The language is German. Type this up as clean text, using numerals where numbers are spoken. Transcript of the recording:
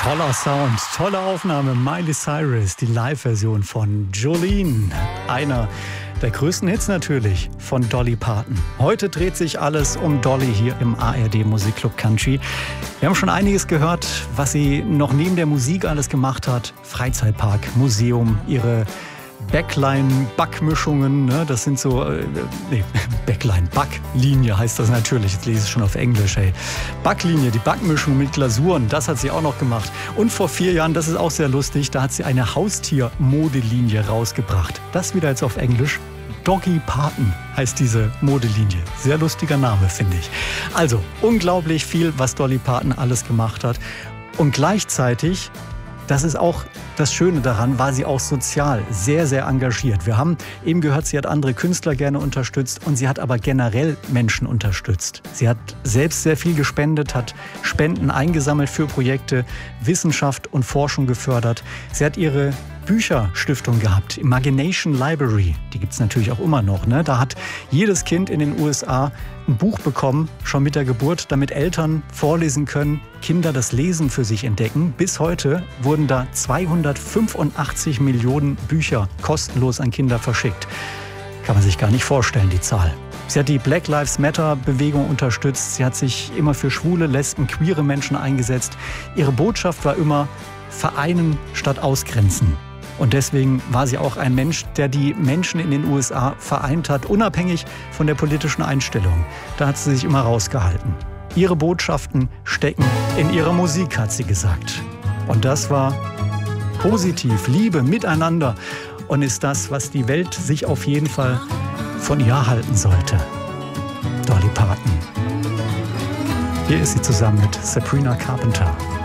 Toller Sound, tolle Aufnahme. Miley Cyrus, die Live-Version von Jolene. Einer der größten Hits natürlich von Dolly Parton. Heute dreht sich alles um Dolly hier im ARD Musikclub Country. Wir haben schon einiges gehört, was sie noch neben der Musik alles gemacht hat. Freizeitpark, Museum, ihre Backline-Backmischungen, ne? Das sind so, Backline-Backlinie heißt das natürlich, jetzt lese ich schon auf Englisch, hey. Backlinie, die Backmischung mit Glasuren, das hat sie auch noch gemacht. Und vor 4 Jahren, das ist auch sehr lustig, da hat sie eine Haustier-Modelinie rausgebracht. Das wieder jetzt auf Englisch. Doggy Parton heißt diese Modelinie. Sehr lustiger Name, finde ich. Also, unglaublich viel, was Dolly Parton alles gemacht hat. Und gleichzeitig, das ist auch das Schöne daran, war sie auch sozial sehr, sehr engagiert. Wir haben eben gehört, sie hat andere Künstler gerne unterstützt und sie hat aber generell Menschen unterstützt. Sie hat selbst sehr viel gespendet, hat Spenden eingesammelt für Projekte, Wissenschaft und Forschung gefördert. Sie hat ihre Bücherstiftung gehabt, Imagination Library, die gibt es natürlich auch immer noch, ne? Da hat jedes Kind in den USA ein Buch bekommen, schon mit der Geburt, damit Eltern vorlesen können, Kinder das Lesen für sich entdecken. Bis heute wurden da 285 Millionen Bücher kostenlos an Kinder verschickt. Kann man sich gar nicht vorstellen, die Zahl. Sie hat die Black Lives Matter-Bewegung unterstützt. Sie hat sich immer für schwule, lesben, queere Menschen eingesetzt. Ihre Botschaft war immer vereinen statt ausgrenzen. Und deswegen war sie auch ein Mensch, der die Menschen in den USA vereint hat, unabhängig von der politischen Einstellung. Da hat sie sich immer rausgehalten. Ihre Botschaften stecken in ihrer Musik, hat sie gesagt. Und das war positiv, Liebe, Miteinander und ist das, was die Welt sich auf jeden Fall von ihr halten sollte. Dolly Parton. Hier ist sie zusammen mit Sabrina Carpenter.